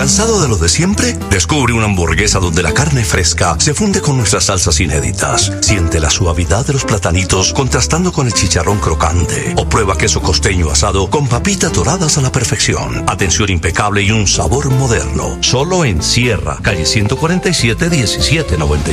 ¿Cansado de lo de siempre? Descubre una hamburguesa donde la carne fresca se funde con nuestras salsas inéditas. Siente la suavidad de los platanitos contrastando con el chicharrón crocante. O prueba queso costeño asado con papitas doradas a la perfección. Atención impecable y un sabor moderno. Solo en Sierra, calle 147, 1795.